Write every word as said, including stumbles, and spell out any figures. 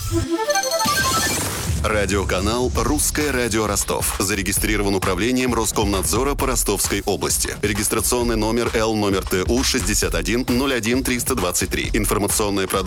Радиоканал «Русское радио Ростов». Зарегистрирован управлением Роскомнадзора по Ростовской области. Регистрационный номер Л номер Т У шестьдесят один ноль один триста двадцать три. Информационная продукция.